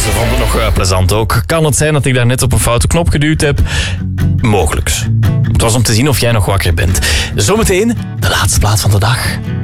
Ze vonden het nog plezant ook. Kan het zijn dat ik daar net op een foute knop geduwd heb? Mogelijks. Het was om te zien of jij nog wakker bent. Zometeen de laatste plaat van de dag.